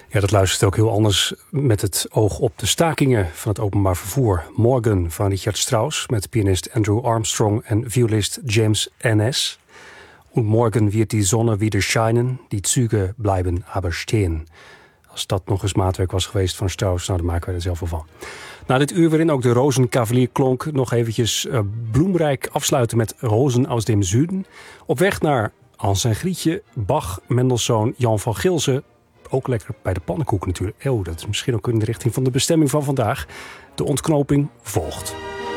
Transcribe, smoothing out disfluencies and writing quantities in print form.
Ja, dat luistert ook heel anders met het oog op de stakingen van het openbaar vervoer. Morgen van Richard Strauss met pianist Andrew Armstrong en violist James N.S. Und morgen wird die Sonne wieder scheinen, die Züge bleiben aber stehen. Als dat nog eens maatwerk was geweest van Strauss, nou, dan maken wij er zelf wel van. Na dit uur waarin ook de Rozenkavalier klonk, nog eventjes bloemrijk afsluiten met Rozen aus dem Süden. Op weg naar Hans en Grietje, Bach, Mendelssohn, Jan van Gilsen. Ook lekker bij de pannenkoek natuurlijk. Dat is misschien ook in de richting van de bestemming van vandaag. De ontknoping volgt.